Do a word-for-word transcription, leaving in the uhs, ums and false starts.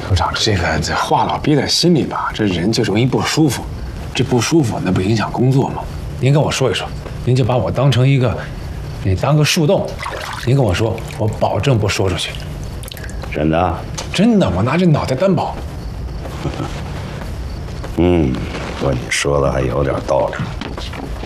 首长，这个这话老憋在心里吧，这人就容易不舒服。这不舒服，那不影响工作吗？您跟我说一说，您就把我当成一个，你当个树洞。您跟我说，我保证不说出去。 真的？ 真的，我拿这脑袋担保。 嗯，不过你说的还有点道理。